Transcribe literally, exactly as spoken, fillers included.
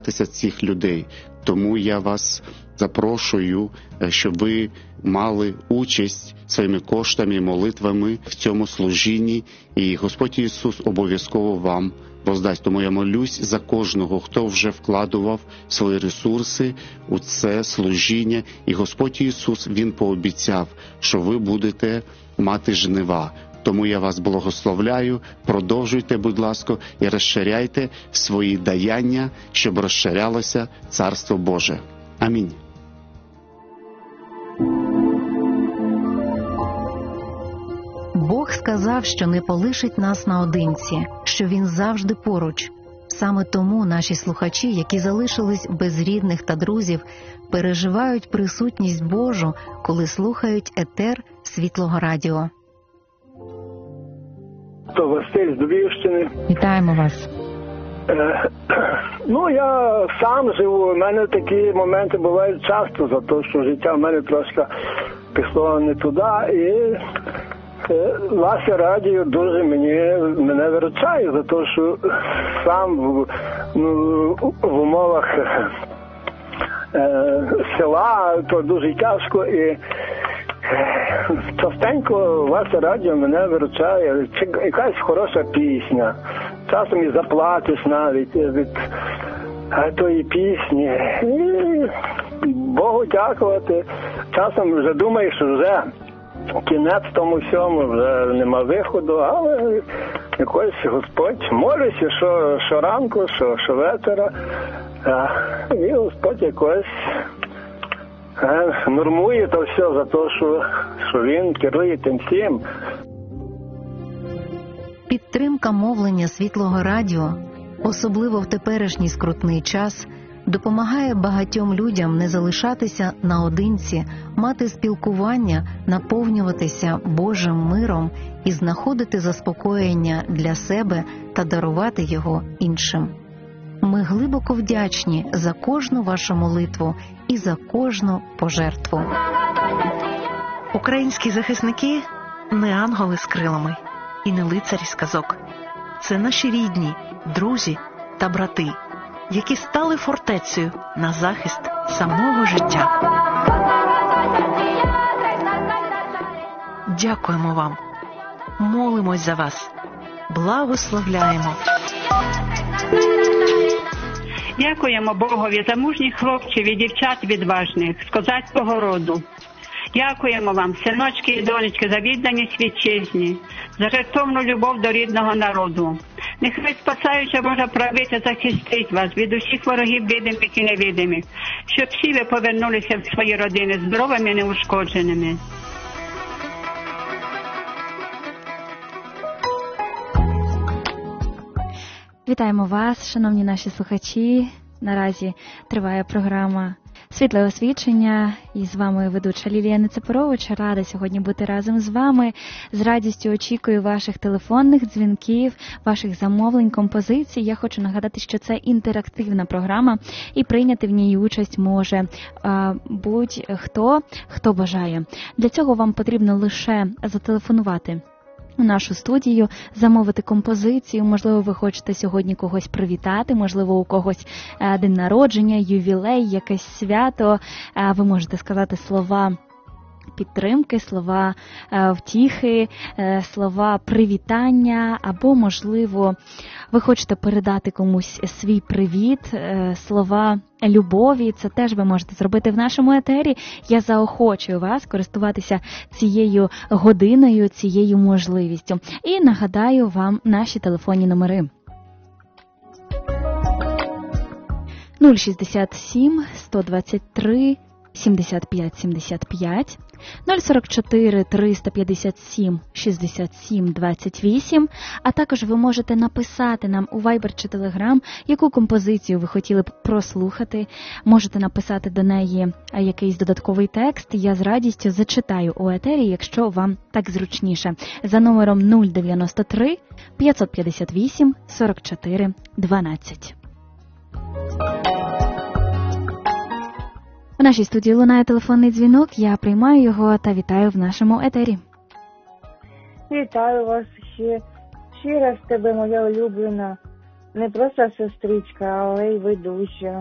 цих людей. Тому я вас запрошую, щоб ви мали участь своїми коштами і молитвами в цьому служінні, і Господь Ісус обов'язково вам воздасть. Тому я молюсь за кожного, хто вже вкладував свої ресурси у це служіння, і Господь Ісус, Він пообіцяв, що ви будете мати жнива. Тому я вас благословляю, продовжуйте, будь ласка, і розширяйте свої даяння, щоб розширялося Царство Боже. Амінь. Бог сказав, що не полишить нас наодинці, що Він завжди поруч. Саме тому наші слухачі, які залишились без рідних та друзів, переживають присутність Божу, коли слухають етер Світлого Радіо. То Василь з Львівщини. Вітаємо вас. Е, ну, я сам живу, у мене такі моменти бувають часто, за те, що життя в мене трошки пішло не туди, і е, ваше радіо дуже мені, мене виручає, за те, що сам в, ну, в умовах е, села, то дуже тяжко, і частенько ваше радіо мене виручає, це якась хороша пісня. Часом і заплатиш навіть від тої пісні. І Богу дякувати. Часом вже думаєш, що вже кінець тому всьому, вже нема виходу, але якось Господь молюся, що, що ранку, що, що вечора. І Господь якось нормує то все за те, що, що Він керує тим всім. Підтримка мовлення Світлого Радіо, особливо в теперішній скрутний час, допомагає багатьом людям не залишатися наодинці, мати спілкування, наповнюватися Божим миром і знаходити заспокоєння для себе та дарувати його іншим. Ми глибоко вдячні за кожну вашу молитву і за кожну пожертву. Українські захисники – не ангели з крилами і не лицарі з казок. Це наші рідні, друзі та брати, які стали фортецею на захист самого життя. Дякуємо вам. Молимось за вас. Благословляємо. Дякуємо Богові за мужніх хлопців і дівчат відважних з козацького роду. Дякуємо вам, синочки і донечки, за відданість вітчизні, за жертовну любов до рідного народу. Нехай спасаюча Божа правиця захистить вас від усіх ворогів видимих і невидимих, щоб всі ви повернулися в свої родини здоровими і неушкодженими. Вітаємо вас, шановні наші слухачі. Наразі триває програма «Світле освічення» і з вами ведуча Лілія Нецепорович. Рада сьогодні бути разом з вами. З радістю очікую ваших телефонних дзвінків, ваших замовлень, композицій. Я хочу нагадати, що це інтерактивна програма і прийняти в ній участь може а, будь-хто, хто бажає. Для цього вам потрібно лише зателефонувати у нашу студію, замовити композицію, можливо, ви хочете сьогодні когось привітати, можливо, у когось день народження, ювілей, якесь свято, ви можете сказати слова підтримки, слова втіхи, слова привітання, або, можливо, ви хочете передати комусь свій привіт, слова любові. Це теж ви можете зробити в нашому етері. Я заохочую вас користуватися цією годиною, цією можливістю. І нагадаю вам наші телефонні номери. нуль шістдесят сім сто двадцять три сімдесят п'ять сімдесят п'ять, нуль сорок чотири триста п'ятдесят сім шістдесят сім двадцять вісім, а також ви можете написати нам у Viber чи Telegram, яку композицію ви хотіли б прослухати. Можете написати до неї якийсь додатковий текст, я з радістю зачитаю у етері, якщо вам так зручніше. За номером нуль дев'яносто три п'ятсот п'ятдесят вісім сорок чотири дванадцять. У нашій студії лунає телефонний дзвінок, я приймаю його та вітаю в нашому етері. Вітаю вас ще. Щира з тебе, моя улюблена. не просто сестричка, але й ведуча.